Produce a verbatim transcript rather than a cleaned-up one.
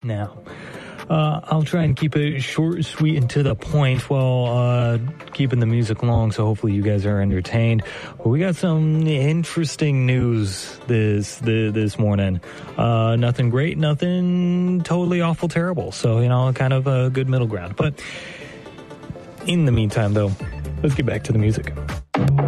Now, uh, I'll try and keep it short, sweet, and to the point while uh, keeping the music long, so hopefully you guys are entertained. But we got some interesting news this this, this morning. Uh, nothing great, nothing totally awful terrible. So, you know, kind of a good middle ground. But in the meantime, though, let's get back to the music.